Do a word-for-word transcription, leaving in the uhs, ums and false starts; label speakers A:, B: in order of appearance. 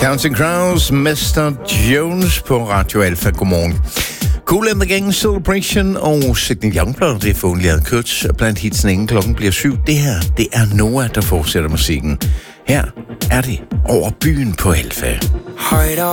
A: Counting Crows, mister Jones på Radio Alpha. Godmorgen. Cool and the Gang, Celebration og Sydney Youngblood, det er for Only Cuts blandt hitsene, inden klokken bliver syv. Det her, det er Noah, der fortsætter musikken. Her er det over byen på Alpha.
B: Heart